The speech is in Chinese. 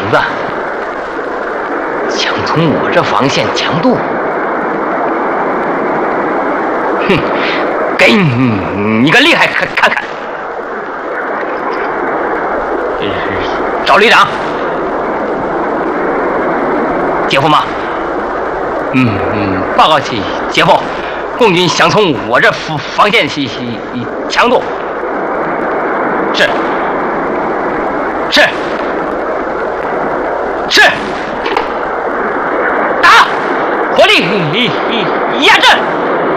子想从我这防线强渡，哼，给你个厉害看看！赵旅长，姐夫吗？报告起姐夫，共军想从我这防线强渡。是，打，火力压阵。